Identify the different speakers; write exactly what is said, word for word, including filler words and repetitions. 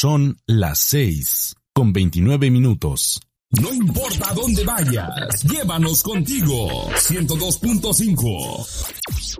Speaker 1: Son las seis con veintinueve minutos.
Speaker 2: No importa dónde vayas, llévanos contigo. ciento dos punto cinco.